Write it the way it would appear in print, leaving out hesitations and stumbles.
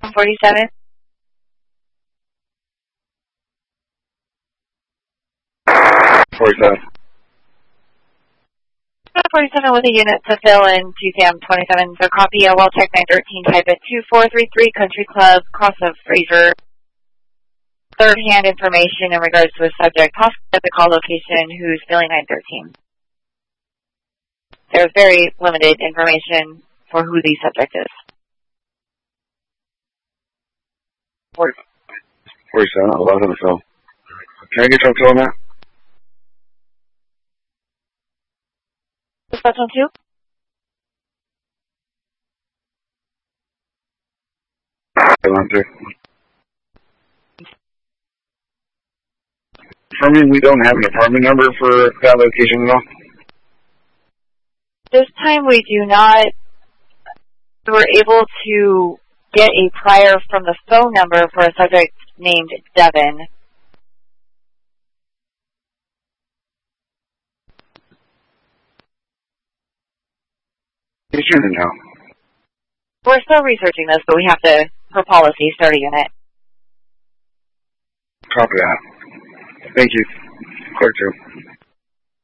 47. 47. 47 with a unit to fill in GSAM 27. So copy a well check 913 type at 2433 Country Club, cross of Fraser. Third-hand information in regards to a subject, possibly at the call location, who's filling 913. There's very limited information for who the subject is. 47, 11, so. Can I get your on that? Dispatch on 2? Confirming we don't have an apartment number for that location at all? This time we do not. We were able to get a prior from the phone number for a subject named Devin. It's unit now. We're still researching this, but we have to, per policy, start a unit. Copy that. Thank you. Clear 2.